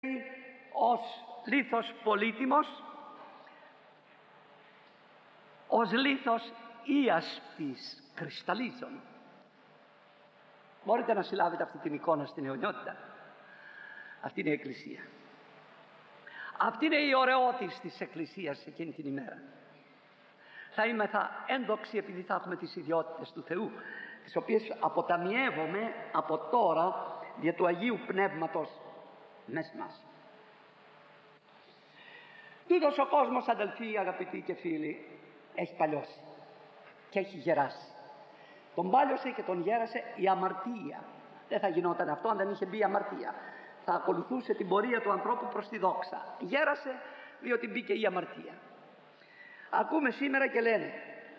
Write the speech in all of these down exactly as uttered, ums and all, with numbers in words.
ως λίθος πολύτιμος, ως λίθος ίασπης κρυσταλλίζων. Μπορείτε να συλλάβετε αυτή την εικόνα στην αιωνιότητα. Αυτή είναι η Εκκλησία. Αυτή είναι η ωραιότης της Εκκλησίας εκείνη την ημέρα. Θα είμαι θα ένδοξοι επειδή θα έχουμε τις ιδιότητες του Θεού, τις οποίες αποταμιεύομαι από τώρα δια του Αγίου Πνεύματος μέσα μας. Τούτος ο κόσμος, αδελφοί, αγαπητοί και φίλοι, έχει παλιώσει και έχει γεράσει. Τον πάλιωσε και τον γέρασε η αμαρτία. Δεν θα γινόταν αυτό αν δεν είχε μπει η αμαρτία. Θα ακολουθούσε την πορεία του ανθρώπου προς τη δόξα. Γέρασε διότι μπήκε η αμαρτία. Ακούμε σήμερα και λένε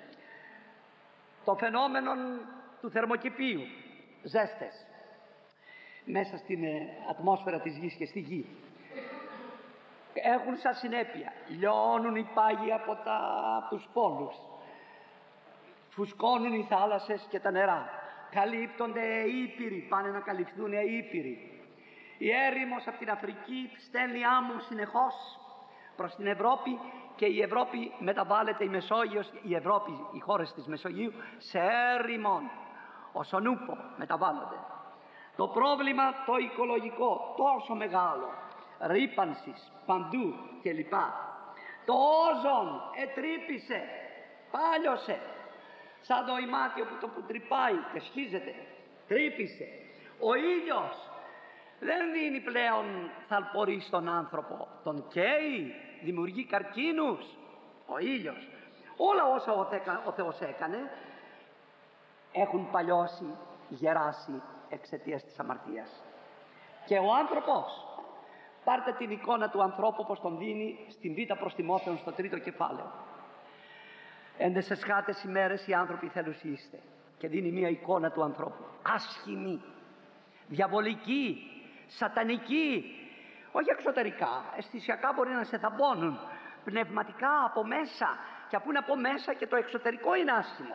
το φαινόμενο του θερμοκηπίου, ζέστες μέσα στην ατμόσφαιρα της γης και στη γη, έχουν σαν συνέπεια, λιώνουν οι πάγοι από, τα, από τους πόλους, φουσκώνουν οι θάλασσες και τα νερά, καλύπτονται οι ήπειροι, πάνε να καλυφθούν οι ήπειροι. Η έρημος από την Αφρική στέλνει άμμο συνεχώς προς την Ευρώπη και η Ευρώπη μεταβάλλεται, η Μεσόγειος, η Ευρώπη, οι χώρες της Μεσογείου, σε έρημον, ως ο νούπο μεταβάλλονται. Το πρόβλημα το οικολογικό τόσο μεγάλο, ρύπανσης παντού κλπ. Το όζον ετρύπησε, πάλιωσε, σαν το ημάτιο που το που τρυπάει και σχίζεται, τρύπησε. Ο ήλιος δεν δίνει πλέον θαλπορή στον άνθρωπο, τον καίει, δημιουργεί καρκίνους. Ο ήλιος, όλα όσα ο, Θεκα, ο Θεός έκανε έχουν παλιώσει, γεράσει εξαιτίας της αμαρτίας. Και ο άνθρωπος, πάρτε την εικόνα του ανθρώπου πως τον δίνει στην Β' προς Τιμόθεον στο τρίτο κεφάλαιο. Έντες εσχάτες ημέρες οι άνθρωποι θέλουσι είστε, και δίνει μια εικόνα του ανθρώπου άσχημη, διαβολική, σατανική, όχι εξωτερικά, αισθησιακά μπορεί να σε θαμπώνουν, πνευματικά από μέσα, και αφού είναι από μέσα και το εξωτερικό είναι άσχημο.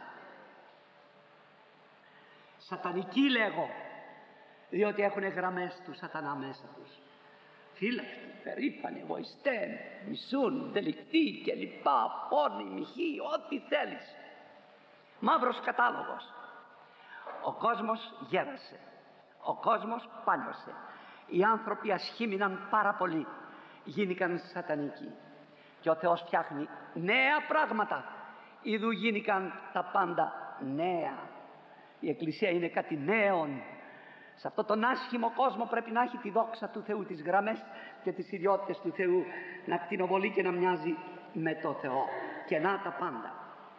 Σατανική λέγω, διότι έχουν γραμμές του σατανά μέσα τους. Φύλακτοι, περήφανοι, εγωιστές, μισούν, δελικτοί και λοιπά, πόνοι, μοιχοί, ό,τι θέλεις. Μαύρος κατάλογος. Ο κόσμος γέρασε, ο κόσμος πάλιωσε. Οι άνθρωποι ασχήμιναν πάρα πολύ, γίνηκαν σατανικοί. Και ο Θεός φτιάχνει νέα πράγματα. Ιδού γίνηκαν τα πάντα νέα. Η Εκκλησία είναι κάτι νέον. Σε αυτόν τον άσχημο κόσμο πρέπει να έχει τη δόξα του Θεού, τις γραμμές και τις ιδιότητες του Θεού, να κτηνοβολεί και να μοιάζει με το Θεό. Και να τα πάντα.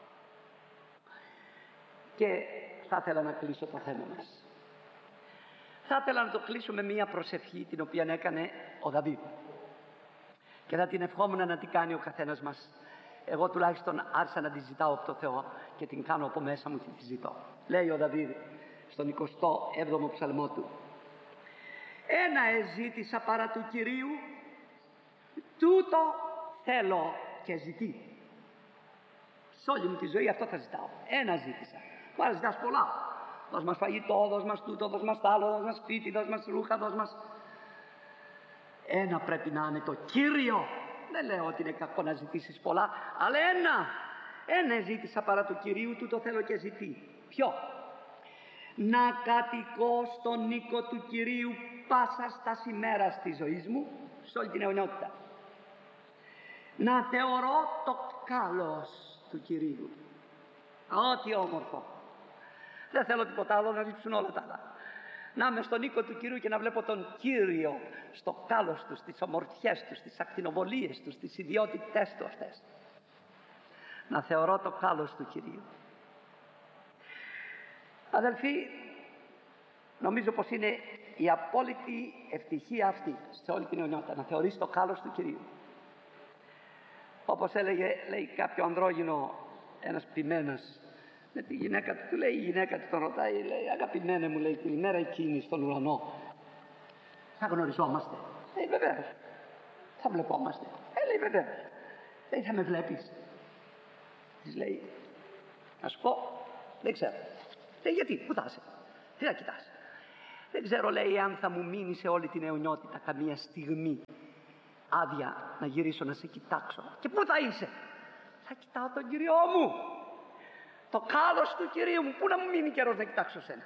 Και θα ήθελα να κλείσω το θέμα μας. Θα ήθελα να το κλείσω με μία προσευχή την οποία έκανε ο Δαβίδ. Και θα την ευχόμουν να την κάνει ο καθένας μας. Εγώ τουλάχιστον άρχισα να τη ζητάω από το Θεό και την κάνω από μέσα μου και τη ζητώ. Λέει ο Δαβίδ στον εικοστό έβδομο ψαλμό του: ένα εζήτησα παρά του Κυρίου, τούτο θέλω και ζητεί. Σε όλη μου τη ζωή αυτό θα ζητάω. Ένα ζήτησα. Μου άρεσε ζητάς πολλά. Δώσ' μας φαγητό, δώσ' μας τούτο, δώσ' μας τ' άλλο, δώσ' μας σπίτι, δώσ' μας ρούχα, δώσ' μας... Ένα πρέπει να είναι το Κύριο. Δεν λέω ότι είναι κακό να ζητήσεις πολλά, αλλά ένα, ένα ζήτησα παρά του Κυρίου, τούτο θέλω και ζητεί. Ποιο? Να κατοικώ στον οίκο του Κυρίου πάσα στα ημέρας της ζωής μου, σε όλη την αιωνιότητα. Να θεωρώ το κάλος του Κυρίου. Ό,τι όμορφο. Δεν θέλω τίποτα άλλο, να λείψουν όλα τα άλλα. Να είμαι στον οίκο του Κυρίου και να βλέπω τον Κύριο στο κάλος του, στις ομορφιές του, στις ακτινοβολίες του, στις ιδιότητές του αυτές. Να θεωρώ το κάλος του Κυρίου. Αδελφοί, νομίζω πως είναι η απόλυτη ευτυχία αυτή σε όλη την αιωνιότητα, να θεωρείς το κάλος του Κυρίου. Όπως έλεγε, λέει κάποιο ανδρόγυνο, ένας ποιμένας, με τη γυναίκα του, του λέει η γυναίκα του, τον ρωτάει, λέει, αγαπημένε μου, λέει, την ημέρα εκείνη στον ουρανό θα γνωριζόμαστε? Λέει, βεβαίως. Θα βλεπόμαστε? Ε, λέει, βεβαίως. Λέει, θα με βλέπεις? Της λέει, να σου πω, δεν ξέρω. Λέει, γιατί, πού θα είσαι, τι θα κοιτάς? Δεν ξέρω, λέει, αν θα μου μείνει σε όλη την αιωνιότητα καμία στιγμή άδεια να γυρίσω να σε κοιτάξω. Και πού θα είσαι? Θα κοιτάω τον Κυριό μου, το κάλος του Κυρίου μου. Πού να μου μείνει καιρός να κοιτάξω σένα?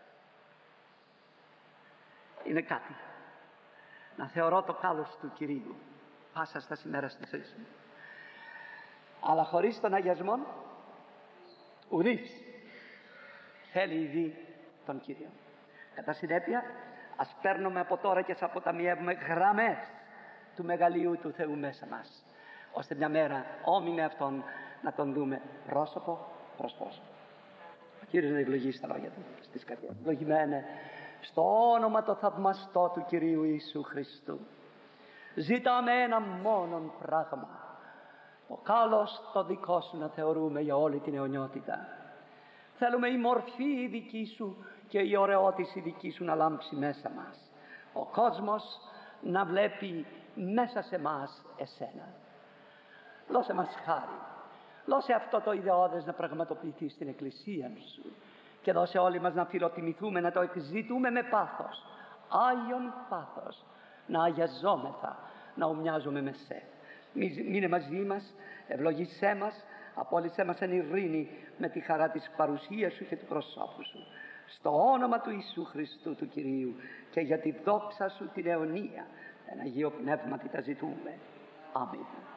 Είναι κάτι να θεωρώ το κάλος του Κυρίου πάσα στα ημέρα της ζωής μου, αλλά χωρίς τον αγιασμό ουδής θέλει ήδη τον Κύριο. Κατά συνέπεια, ας παίρνουμε από τώρα και ας αποταμιεύουμε γραμμές του μεγαλείου του Θεού μέσα μας, ώστε μια μέρα όμοι με Αυτόν να τον δούμε πρόσωπο προς πρόσωπο. Ο Κύριος να ευλογήσει τα λόγια του στις καρδιές. Ευλογημένε στο όνομα το θαυμαστό του Κυρίου Ιησού Χριστού. Ζητάμε ένα μόνον πράγμα, το κάλος το δικό σου να θεωρούμε για όλη την αιωνιότητα. Θέλουμε η μορφή η δική σου και η ωραιότηση δική σου να λάμψει μέσα μας. Ο κόσμος να βλέπει μέσα σε μας εσένα. Δώσε μας χάρη. Δώσε αυτό το ιδεώδες να πραγματοποιηθεί στην Εκκλησία σου. Και δώσε όλοι μας να φιλοτιμηθούμε, να το εκζητούμε με πάθος. Άγιον πάθος. Να αγιαζόμεθα, να ομοιάζουμε με σε. Μείνε μαζί μας, ευλογήσέ μας, απόλυσέ μας εν ειρήνη με τη χαρά της παρουσίας σου και του προσώπου σου. Στο όνομα του Ιησού Χριστού του Κυρίου και για τη δόξα σου την αιωνία, εν Αγίο Πνεύματι τα ζητούμε. Αμήν.